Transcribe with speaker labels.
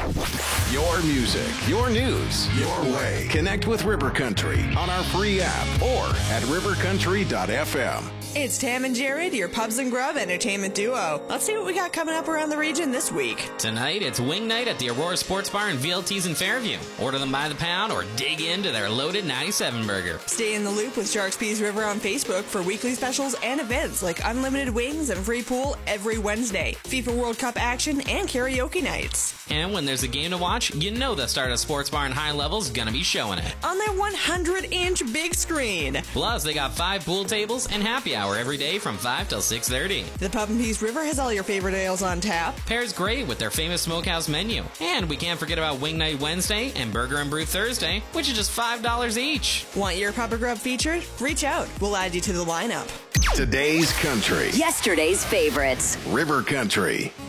Speaker 1: Your music, your news, your way. Connect with River Country on our free app or at rivercountry.fm.
Speaker 2: It's Tam and Jared, your Pubs and Grub entertainment duo. Let's see what we got coming up around the region this week.
Speaker 3: Tonight, it's Wing Night at the Aurora Sports Bar and VLT's in Fairview. Order them by the pound or dig into their loaded 97 burger.
Speaker 2: Stay in the loop with Sharks Peas River on Facebook for weekly specials and events like unlimited wings and free pool every Wednesday, FIFA World Cup action, and karaoke nights.
Speaker 3: And when there's a game to watch, you know the Stardust Sports Bar and High Level's gonna be showing it.
Speaker 2: On their 100-inch big screen.
Speaker 3: Plus, they got 5 pool tables and happy hour every day from 5 till 6:30.
Speaker 2: The Pub and Peas River has all your favorite ales on tap.
Speaker 3: Pairs great with their famous smokehouse menu. And we can't forget about Wing Night Wednesday and Burger and Brew Thursday, which is just $5 each.
Speaker 2: Want your Pub or Grub featured? Reach out. We'll add you to the lineup.
Speaker 1: Today's country.
Speaker 4: Yesterday's favorites.
Speaker 1: River Country.